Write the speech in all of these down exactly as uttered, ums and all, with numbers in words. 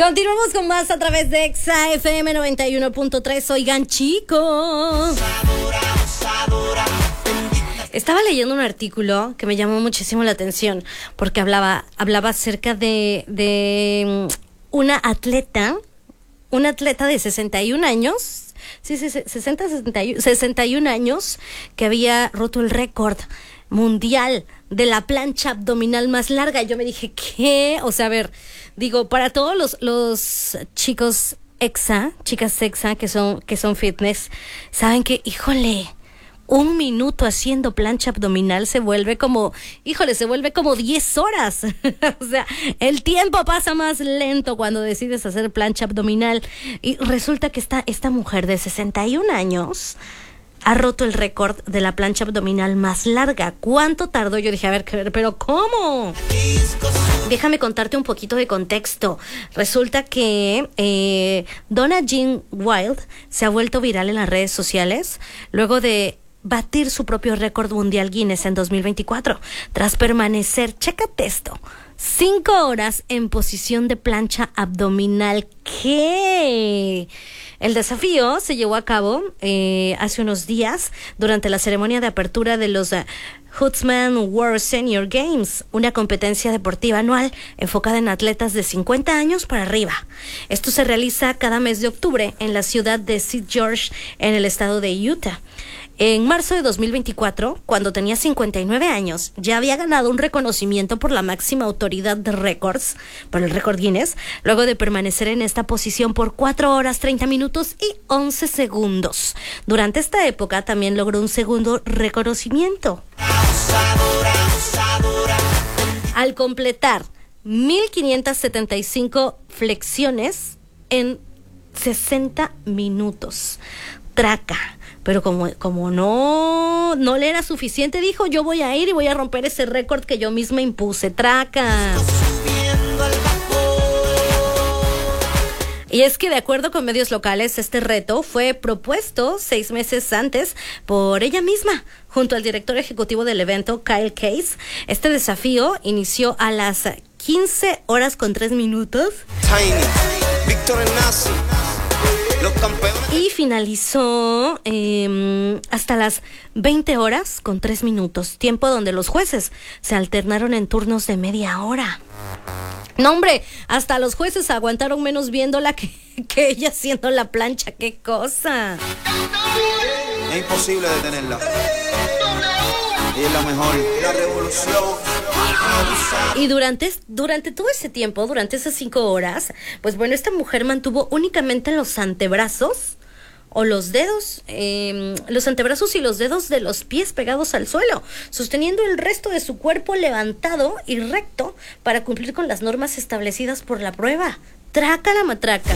Continuamos con más a través de Exa F M noventa y uno punto tres. Oigan, chicos, estaba leyendo un artículo que me llamó muchísimo la atención porque hablaba, hablaba acerca de, de una atleta, una atleta de sesenta y un años, sí, sí, sesenta, sesenta y un años, que había roto el récord mundial de la plancha abdominal más larga. Yo me dije, ¿qué? O sea, a ver, digo, para todos los, los chicos exa, chicas exa que son, que son fitness, saben que, híjole, un minuto haciendo plancha abdominal se vuelve como, híjole, se vuelve como diez horas. O sea, el tiempo pasa más lento cuando decides hacer plancha abdominal. Y resulta que esta, esta mujer de sesenta y un años ha roto el récord de la plancha abdominal más larga. ¿Cuánto tardó? Yo dije, a ver, ¿pero cómo? Déjame contarte un poquito de contexto. Resulta que eh, Donna Jean Wild se ha vuelto viral en las redes sociales luego de batir su propio récord mundial Guinness en dos mil veinticuatro, tras permanecer, chécate esto, cinco horas en posición de plancha abdominal. ¿Qué? El desafío se llevó a cabo eh, hace unos días durante la ceremonia de apertura de los uh, Huntsman World Senior Games, una competencia deportiva anual enfocada en atletas de cincuenta años para arriba. Esto se realiza cada mes de octubre en la ciudad de Saint George, en el estado de Utah. En marzo de dos mil veinticuatro, cuando tenía cincuenta y nueve años, ya había ganado un reconocimiento por la máxima autoridad de récords, por el récord Guinness, luego de permanecer en esta posición por cuatro horas, treinta minutos y once segundos. Durante esta época también logró un segundo reconocimiento al completar mil quinientas setenta y cinco flexiones en sesenta minutos. Traca. Pero como, como no, no le era suficiente, dijo, yo voy a ir y voy a romper ese récord que yo misma impuse. Traca. Y es que, de acuerdo con medios locales, este reto fue propuesto seis meses antes por ella misma, junto al director ejecutivo del evento, Kyle Case. Este desafío inició a las quince horas con tres minutos. Tiny, Víctor Nazi. Los campeones. Y finalizó eh, hasta las veinte horas con tres minutos, tiempo donde los jueces se alternaron en turnos de media hora. No, hombre, hasta los jueces aguantaron menos viéndola que, que ella haciendo la plancha. ¡Qué cosa! Es imposible detenerla. Ella es la mejor. La revolución. Y durante, durante todo ese tiempo, durante esas cinco horas, pues bueno, esta mujer mantuvo únicamente los antebrazos o los dedos, eh, los antebrazos y los dedos de los pies pegados al suelo, sosteniendo el resto de su cuerpo levantado y recto para cumplir con las normas establecidas por la prueba. Traca la matraca.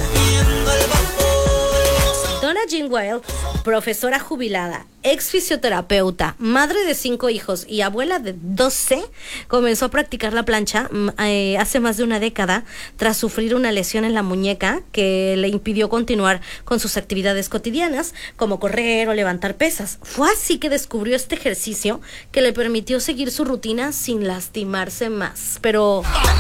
Donna Jean Wild, profesora jubilada, ex fisioterapeuta, madre de cinco hijos y abuela de doce, comenzó a practicar la plancha eh, hace más de una década tras sufrir una lesión en la muñeca que le impidió continuar con sus actividades cotidianas como correr o levantar pesas. Fue así que descubrió este ejercicio que le permitió seguir su rutina sin lastimarse más. Pero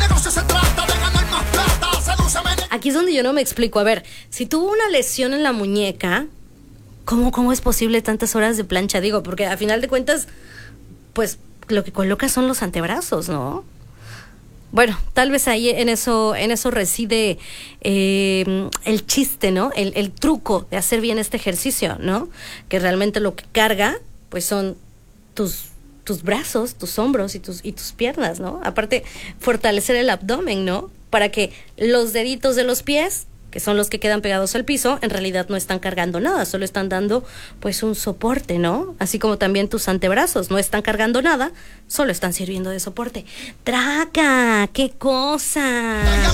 aquí es donde yo no me explico. A ver, si tuvo una lesión en la muñeca, ¿cómo, cómo es posible tantas horas de plancha? Digo, porque a final de cuentas, pues lo que coloca son los antebrazos, ¿no? Bueno, tal vez ahí en eso, en eso reside eh, el chiste, ¿no? El, el truco de hacer bien este ejercicio, ¿no? Que realmente lo que carga, pues son tus tus brazos, tus hombros y tus y tus piernas, ¿no? Aparte, fortalecer el abdomen, ¿no? Para que los deditos de los pies, que son los que quedan pegados al piso, en realidad no están cargando nada, solo están dando pues un soporte, ¿no? Así como también tus antebrazos no están cargando nada, solo están sirviendo de soporte. ¡Traca! ¡Qué cosa!